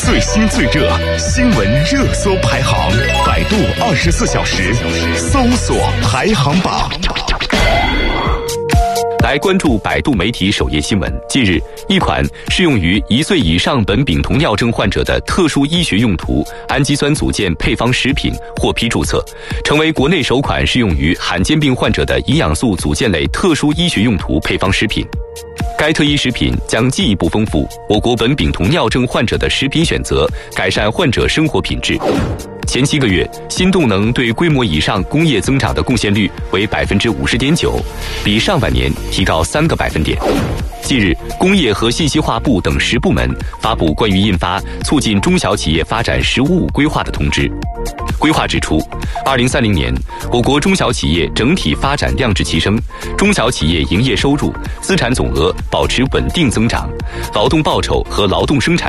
最新最热新闻热搜排行，百度24小时搜索排行榜。 来关注百度媒体首页新闻。近日，一款适用于1岁以上苯丙酮尿症患者的特殊医学用途氨基酸组件配方食品获批注册，成为国内首款适用于罕见病患者的营养素组件类特殊医学用途配方食品。该特医食品将进一步丰富我国苯丙酮尿症患者的食品选择，改善患者生活品质。前7个月，新动能对规模以上工业增长的贡献率为 50.9%， 比上半年提高3个百分点。近日，工业和信息化部等10部门发布关于印发促进中小企业发展“十五五”规划的通知。规划指出，2030年，我国中小企业整体发展亮质齐升，中小企业营业收入、资产总额保持稳定增长，劳动报酬和劳动生产